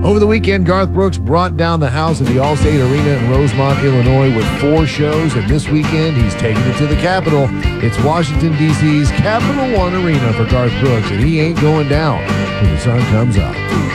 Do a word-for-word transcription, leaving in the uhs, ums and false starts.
Over the weekend, Garth Brooks brought down the house at the Allstate Arena in Rosemont, Illinois with four shows, and this weekend he's taking it to the Capitol. It's Washington, D C's Capital One Arena for Garth Brooks, and he ain't going down till the sun comes up.